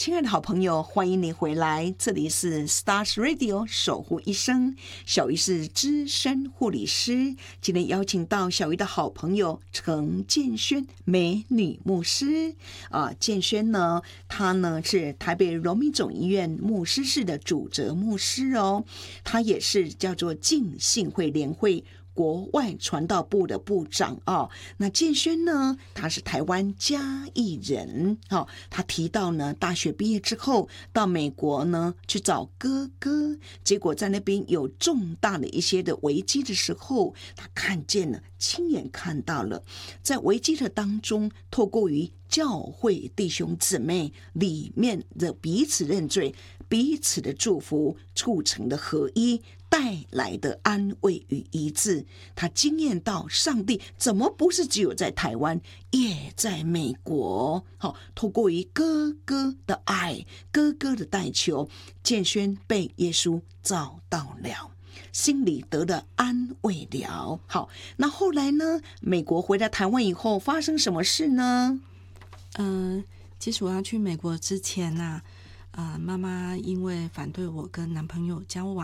亲爱的好朋友，欢迎你回来，这里是 Stars Radio 守护一生，小鱼是资深护理师，今天邀请到小鱼的好朋友陈建轩美女牧师建轩呢，她呢是台北荣民总医院牧师室的主责牧师哦，她也是叫做浸信会联会国外传道部的部长那建轩呢，他是台湾嘉义人他提到呢，大学毕业之后到美国呢去找哥哥，结果在那边有重大的一些的危机的时候，他看见了，亲眼看到了，在危机的当中，透过于教会弟兄姊妹里面的彼此认罪、彼此的祝福，促成的合一，带来的安慰与医治。他经验到上帝怎么不是只有在台湾，也在美国透过于哥哥的爱、哥哥的代求，建轩被耶稣找到了，心里得了安慰了。好，那后来呢，美国回到台湾以后发生什么事呢？ 其实我要去美国之前妈妈因为反对我跟男朋友交往，